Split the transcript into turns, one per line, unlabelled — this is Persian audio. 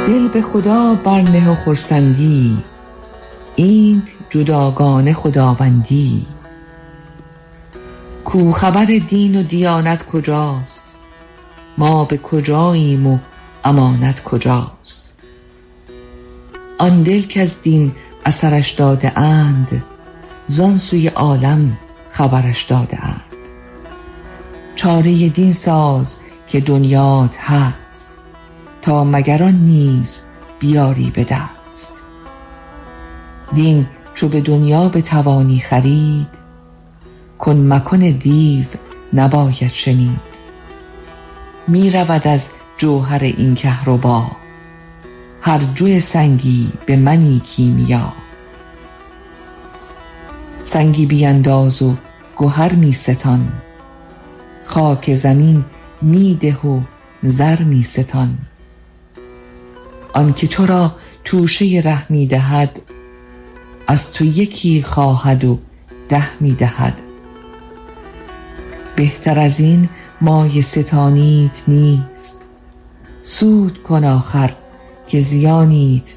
دل به خدا برنه و خرسندی، اینت جداگانه خداوندی. کو خبر دین و دیانت کجاست، ما به کجاییم و امانت کجاست. آن دل که از دین اثرش داده اند، زان سوی عالم خبرش داده اند. چاره دین ساز که دنیات هست، تا مگران نیز بیاری به دست. دین چو به دنیا بتوانی خرید، کن مکن دیو نباید شنید. می رود از جوهر این کهربا، هر جو سنگی به منی کیمیا. سنگی بینداز و گهر می ستان، خاک زمین می ده و زر می ستان. آن که تو را توشه ره می دهد، از تو یکی خواهد و 10 می دهد. بهتر از این مایه ستانیت نیست، سود کن آخر که زیانیت